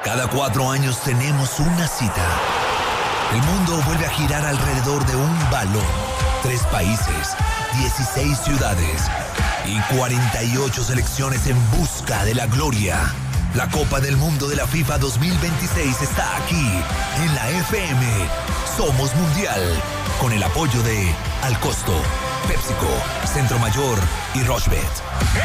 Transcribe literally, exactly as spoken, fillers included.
Cada cuatro años tenemos una cita. El mundo vuelve a girar alrededor de un balón. Tres países, dieciséis ciudades y cuarenta y ocho selecciones en busca de la gloria. La Copa del Mundo de la FIFA dos mil veintiséis está aquí, en la F M. Somos Mundial, con el apoyo de Al Costo, PepsiCo, Centro Mayor y Rochebet.